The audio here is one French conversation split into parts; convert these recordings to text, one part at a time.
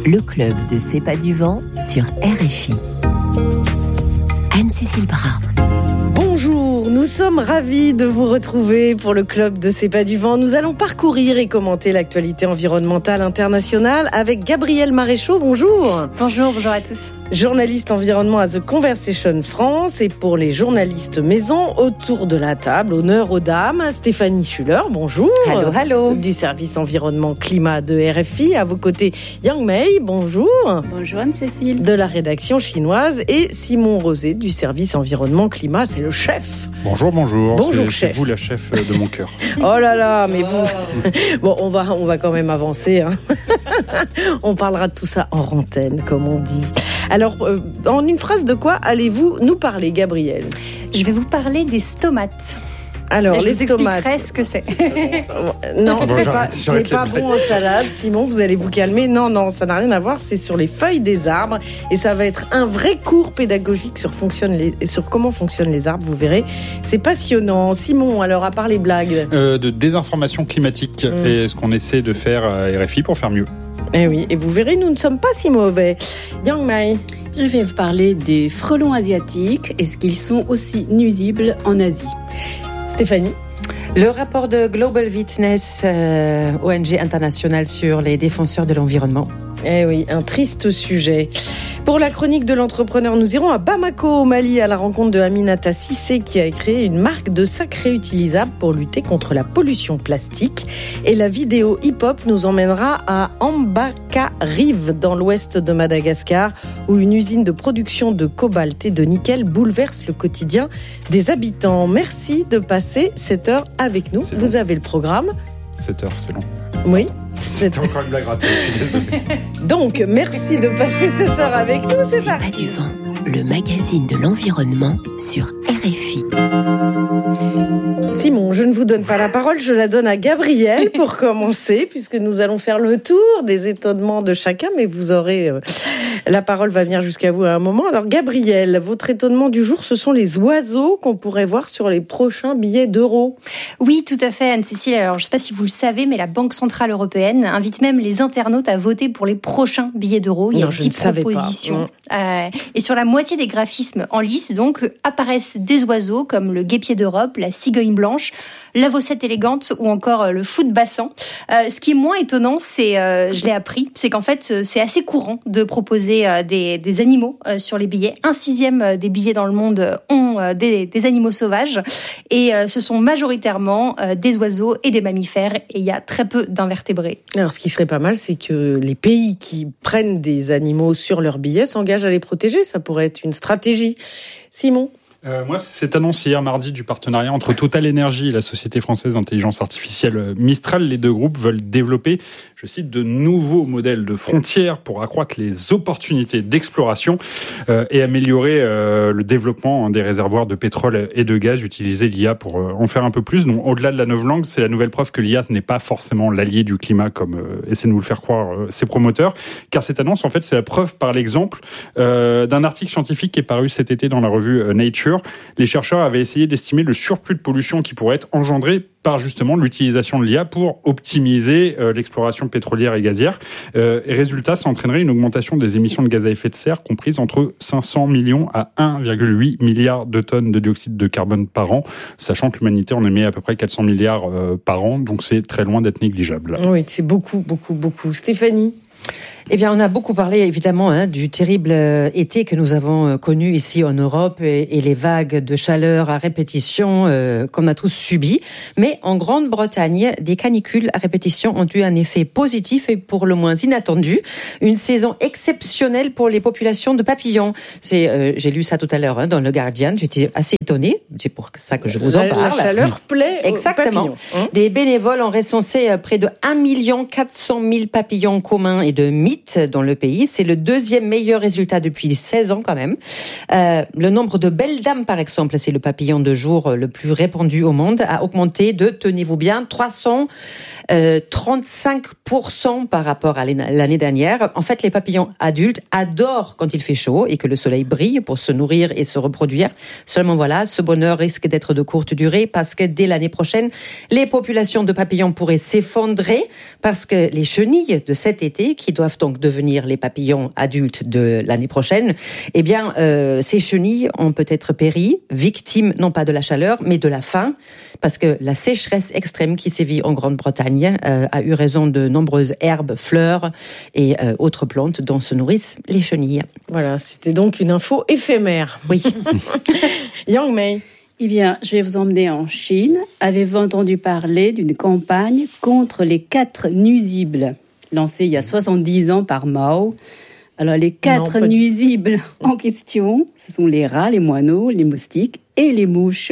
le club de C'est pas du vent sur RFI. Anne-Cécile Brun. Bonjour, nous sommes ravis de vous retrouver pour le club de C'est pas du vent. Nous allons parcourir et commenter l'actualité environnementale internationale avec Gabrielle Maréchaux. Bonjour. Bonjour à tous. Journaliste environnement à The Conversation France, et pour les journalistes maison, autour de la table, honneur aux dames, Stéphanie Schuller, bonjour. Hello. Du service environnement climat de RFI, à vos côtés Yang Mei, bonjour. Bonjour Anne-Cécile. De la rédaction chinoise, et Simon Rosé du service environnement climat, c'est le chef. Bonjour. Bonjour, c'est vous la chef de mon cœur. Oh là là, mais vous... Bon, on va quand même avancer. Hein. On parlera de tout ça en antenne, comme on dit. Alors, en une phrase, de quoi allez-vous nous parler, Gabrielle ? Je vais vous parler des stomates. Alors, je les vous stomates. expliquerai ce que c'est. Non, Bon, ce n'est pas bon en salade. Simon, vous allez vous calmer. Non, ça n'a rien à voir. C'est sur les feuilles des arbres. Et ça va être un vrai cours pédagogique sur comment fonctionnent les arbres. Vous verrez, c'est passionnant. Simon, alors, à part les blagues. De désinformation climatique. Et ce qu'on essaie de faire à RFI pour faire mieux. Eh oui, et vous verrez, nous ne sommes pas si mauvais. Yang Mei. Je vais vous parler des frelons asiatiques. Est-ce qu'ils sont aussi nuisibles en Asie ? Stéphanie. Le rapport de Global Witness, ONG internationale sur les défenseurs de l'environnement. Eh oui, un triste sujet. Pour la chronique de l'entrepreneur, nous irons à Bamako, au Mali, à la rencontre de Aminata Sissé, qui a créé une marque de sacs réutilisables pour lutter contre la pollution plastique. Et la vidéo hip-hop nous emmènera à Ambakarive, dans l'ouest de Madagascar, où une usine de production de cobalt et de nickel bouleverse le quotidien des habitants. Merci de passer cette heure avec nous. Vous avez le programme. 7 heures, c'est long. Oui. C'était encore une blague ratée, je suis désolé. Donc, merci de passer cette heure avec nous. C'est pas du vent, le magazine de l'environnement sur RFI. Simon, je ne vous donne pas la parole, je la donne à Gabrielle pour commencer, puisque nous allons faire le tour des étonnements de chacun, mais vous aurez... la parole va venir jusqu'à vous à un moment. Alors Gabrielle, votre étonnement du jour, ce sont les oiseaux qu'on pourrait voir sur les prochains billets d'euros. Oui, tout à fait, Anne-Cécile. Alors, je ne sais pas si vous le savez, mais la Banque Centrale Européenne invite même les internautes à voter pour les prochains billets d'euros. Il y a 10 propositions. Et sur la moitié des graphismes en lice, donc, apparaissent des oiseaux comme le guêpier d'Europe, la cigogne blanche, la vaucette élégante ou encore le fou de bassan. Ce qui est moins étonnant, c'est, je l'ai appris, c'est qu'en fait, c'est assez courant de proposer des animaux sur les billets. 1/6 des billets dans le monde ont des animaux sauvages, et ce sont majoritairement des oiseaux et des mammifères, et il y a très peu d'invertébrés. Alors ce qui serait pas mal, c'est que les pays qui prennent des animaux sur leurs billets s'engagent à les protéger. Ça pourrait être une stratégie. Simon ? Moi, c'est annoncé hier mardi du partenariat entre Total Energy et la société française d'intelligence artificielle Mistral. Les deux groupes veulent développer, je cite, de nouveaux modèles de frontières pour accroître les opportunités d'exploration et améliorer le développement des réservoirs de pétrole et de gaz. Utiliser l'IA pour en faire un peu plus. Donc, au-delà de la novlangue, c'est la nouvelle preuve que l'IA n'est pas forcément l'allié du climat, comme essaient de nous le faire croire ses promoteurs. Car cette annonce, en fait, c'est la preuve par l'exemple d'un article scientifique qui est paru cet été dans la revue Nature. Les chercheurs avaient essayé d'estimer le surplus de pollution qui pourrait être engendré par justement l'utilisation de l'IA pour optimiser l'exploration pétrolière et gazière. Et résultat, ça entraînerait une augmentation des émissions de gaz à effet de serre comprise entre 500 millions à 1,8 milliard de tonnes de dioxyde de carbone par an, sachant que l'humanité en émet à peu près 400 milliards par an, donc c'est très loin d'être négligeable. Oui, c'est beaucoup. Stéphanie ? Eh bien, on a beaucoup parlé évidemment du terrible été que nous avons connu ici en Europe et les vagues de chaleur à répétition qu'on a tous subies. Mais en Grande-Bretagne, des canicules à répétition ont eu un effet positif et pour le moins inattendu. Une saison exceptionnelle pour les populations de papillons. J'ai lu ça tout à l'heure dans le Guardian. J'étais assez étonnée. C'est pour ça que je vous en parle. La chaleur plaît Exactement. aux papillons. Des bénévoles ont recensé près de 1 400 000 papillons communs et de mythes dans le pays. C'est le deuxième meilleur résultat depuis 16 ans quand même. Le nombre de belles dames, par exemple, c'est le papillon de jour le plus répandu au monde, a augmenté de, tenez-vous bien, 300 35% par rapport à l'année dernière. En fait, les papillons adultes adorent quand il fait chaud et que le soleil brille pour se nourrir et se reproduire. Seulement voilà, ce bonheur risque d'être de courte durée parce que dès l'année prochaine, les populations de papillons pourraient s'effondrer parce que les chenilles de cet été, qui doivent donc devenir les papillons adultes de l'année prochaine, eh bien, ces chenilles ont peut-être péri, victimes non pas de la chaleur, mais de la faim, parce que la sécheresse extrême qui sévit en Grande-Bretagne a eu raison de nombreuses herbes, fleurs et autres plantes dont se nourrissent les chenilles. Voilà, c'était donc une info éphémère. Oui. Yang Mei. Eh bien, je vais vous emmener en Chine. Avez-vous entendu parler d'une campagne contre les 4 nuisibles lancée il y a 70 ans par Mao? Alors, les 4 nuisibles en question, ce sont les rats, les moineaux, les moustiques et les mouches.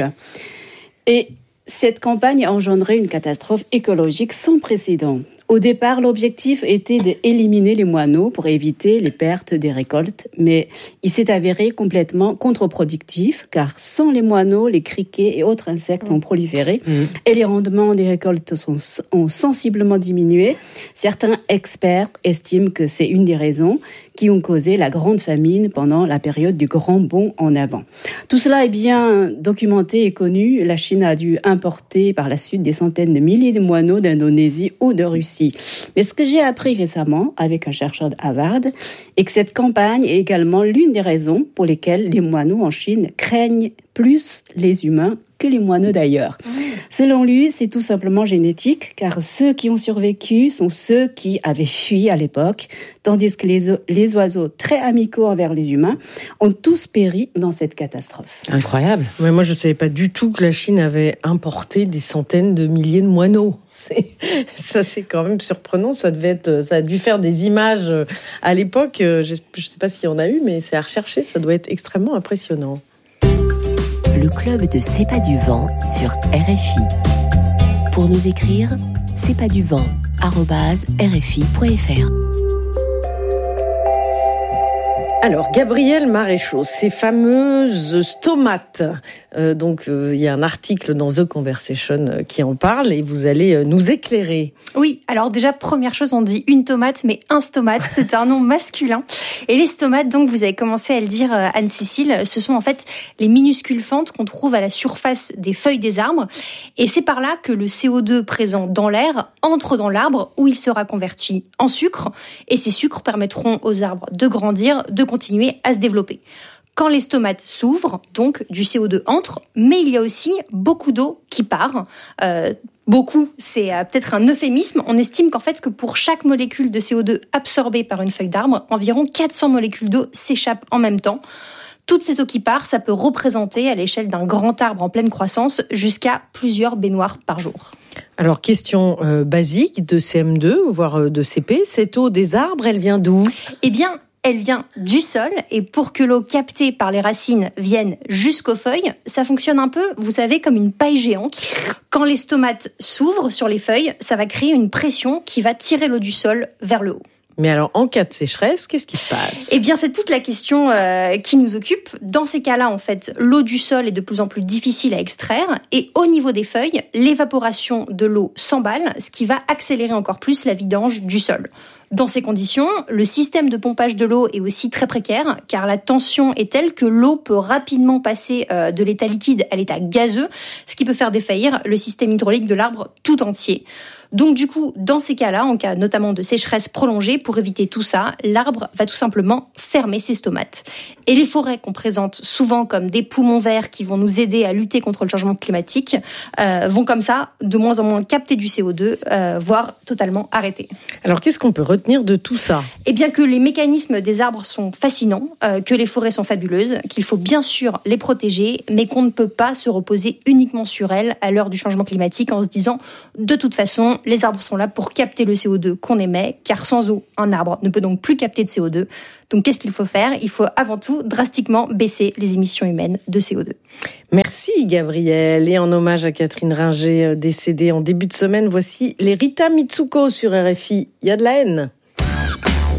Et cette campagne a engendré une catastrophe écologique sans précédent. Au départ, l'objectif était d'éliminer les moineaux pour éviter les pertes des récoltes, mais il s'est avéré complètement contre-productif, car sans les moineaux, les criquets et autres insectes ont proliféré et les rendements des récoltes ont sensiblement diminué. Certains experts estiment que c'est une des raisons qui ont causé la grande famine pendant la période du grand bond en avant. Tout cela est bien documenté et connu. La Chine a dû importer par la suite des centaines de milliers de moineaux d'Indonésie ou de Russie. Mais ce que j'ai appris récemment avec un chercheur de Harvard est que cette campagne est également l'une des raisons pour lesquelles les moineaux en Chine craignent plus les humains que les moineaux d'ailleurs. Selon lui, c'est tout simplement génétique, car ceux qui ont survécu sont ceux qui avaient fui à l'époque, tandis que les oiseaux très amicaux envers les humains ont tous péri dans cette catastrophe. Incroyable. Mais moi, je ne savais pas du tout que la Chine avait importé des centaines de milliers de moineaux. Ça, c'est quand même surprenant. Ça a dû faire des images à l'époque. Je ne sais pas s'il y en a eu, mais c'est à rechercher. Ça doit être extrêmement impressionnant. Le club de C'est pas du vent sur RFI. Pour nous écrire, c'est pas du vent@rfi.fr. Alors, Gabriel Maréchaux, ces fameuses stomates. Il y a un article dans The Conversation qui en parle et vous allez nous éclairer. Oui, alors déjà, première chose, on dit une tomate, mais un stomate, c'est un nom masculin. Et les stomates, donc, vous avez commencé à le dire, Anne-Cécile, ce sont en fait les minuscules fentes qu'on trouve à la surface des feuilles des arbres. Et c'est par là que le CO2 présent dans l'air entre dans l'arbre où il sera converti en sucre. Et ces sucres permettront aux arbres de grandir, de continuer à se développer. Quand les stomates s'ouvrent, donc du CO2 entre, mais il y a aussi beaucoup d'eau qui part. Beaucoup, c'est peut-être un euphémisme. On estime qu'en fait que pour chaque molécule de CO2 absorbée par une feuille d'arbre, environ 400 molécules d'eau s'échappent en même temps. Toute cette eau qui part, ça peut représenter à l'échelle d'un grand arbre en pleine croissance jusqu'à plusieurs baignoires par jour. Alors, question basique de CM2, voire de CP, cette eau des arbres, elle vient d'où ? Eh bien, elle vient du sol, et pour que l'eau captée par les racines vienne jusqu'aux feuilles, ça fonctionne un peu, vous savez, comme une paille géante. Quand les stomates s'ouvrent sur les feuilles, ça va créer une pression qui va tirer l'eau du sol vers le haut. Mais alors, en cas de sécheresse, qu'est-ce qui se passe ? Eh bien, c'est toute la question qui nous occupe. Dans ces cas-là, en fait, l'eau du sol est de plus en plus difficile à extraire. Et au niveau des feuilles, l'évaporation de l'eau s'emballe, ce qui va accélérer encore plus la vidange du sol. Dans ces conditions, le système de pompage de l'eau est aussi très précaire, car la tension est telle que l'eau peut rapidement passer de l'état liquide à l'état gazeux, ce qui peut faire défaillir le système hydraulique de l'arbre tout entier. Donc du coup, dans ces cas-là, en cas notamment de sécheresse prolongée, pour éviter tout ça, l'arbre va tout simplement fermer ses stomates. Et les forêts qu'on présente souvent comme des poumons verts qui vont nous aider à lutter contre le changement climatique, vont comme ça de moins en moins capter du CO2, voire totalement arrêter. Alors qu'est-ce qu'on peut retenir de tout ça ? Eh bien que les mécanismes des arbres sont fascinants, que les forêts sont fabuleuses, qu'il faut bien sûr les protéger, mais qu'on ne peut pas se reposer uniquement sur elles à l'heure du changement climatique en se disant de toute façon, les arbres sont là pour capter le CO2 qu'on émet, car sans eau, un arbre ne peut donc plus capter de CO2. Donc qu'est-ce qu'il faut faire ? Il faut avant tout drastiquement baisser les émissions humaines de CO2. Merci Gabriel. Et en hommage à Catherine Ringer, décédée en début de semaine, voici les Rita Mitsuko sur RFI. Il y a de la haine.